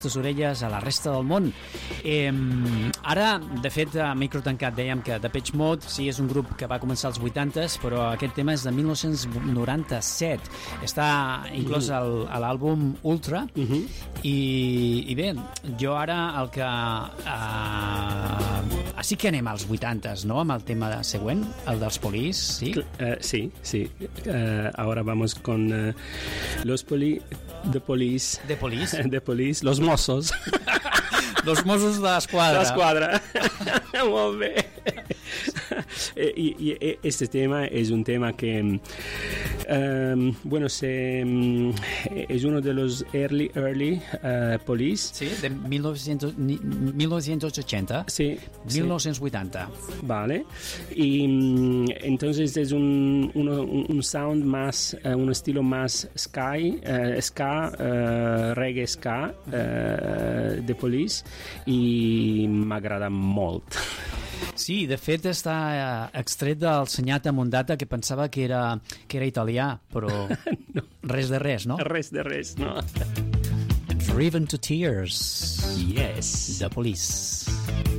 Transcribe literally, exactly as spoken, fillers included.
les orelles a la resta del món. Eh, ara, de fet, a micro tancat dèiem que Depeche Mode sí és un grup que va començar als vuitantes, però aquest tema és de mil nou-cents noranta-set. Està inclòs al, a l'àlbum Ultra, uh -huh. i, i bé, jo ara el que... Uh, sí que anem als vuitantes, no?, amb el tema següent, el dels Police, sí? Uh, sí, sí. Uh, ahora vamos con uh, los poli... The Police. The Police? The Police, los Mossos. Los Mossos d'Esquadra. D'Esquadra. Molt bé. Y, y este tema es un tema que um, bueno se, um, es uno de los early early uh, Police, sí, de mil novecientos ochenta, sí, mil novecientos ochenta, sí. Vale, y um, entonces es un, uno, un sound más uh, un estilo más sky uh, ska uh, reggae ska uh, de Police, i m'agrada molt. Sí, de fet està extret del Senyata Mondata, que pensava que era, que era italià, però no. Res de res, no? Res de res, no. Driven to Tears. Yes. The Police.